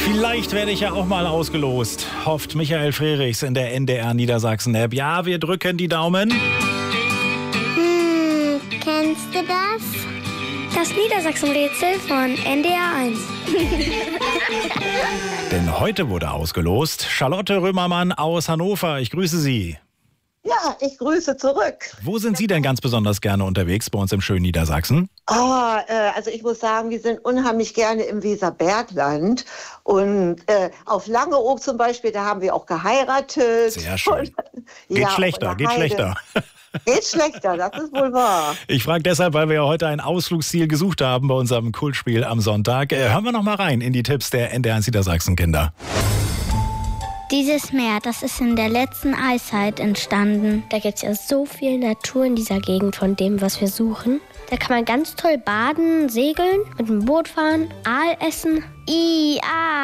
Vielleicht werde ich ja auch mal ausgelost, hofft Michael Frerichs in der NDR Niedersachsen-App. Ja, wir drücken die Daumen. Kennst du das? Das Niedersachsen-Rätsel von NDR 1. Denn heute wurde ausgelost Charlotte Römermann aus Hannover. Ich grüße Sie. Ja, ich grüße zurück. Wo sind Sie denn ganz besonders gerne unterwegs bei uns im schönen Niedersachsen? Also ich muss sagen, wir sind unheimlich gerne im Weserbergland. Und auf Langeoog zum Beispiel, da haben wir auch geheiratet. Sehr schön. Und, geht schlechter. Geht schlechter, das ist wohl wahr. Ich frage deshalb, weil wir ja heute ein Ausflugsziel gesucht haben bei unserem Kultspiel am Sonntag. Hören wir noch mal rein in die Tipps der NDR Niedersachsen-Kinder. Dieses Meer, das ist in der letzten Eiszeit entstanden. Da gibt es ja so viel Natur in dieser Gegend von dem, was wir suchen. Da kann man ganz toll baden, segeln, mit dem Boot fahren, Aal essen.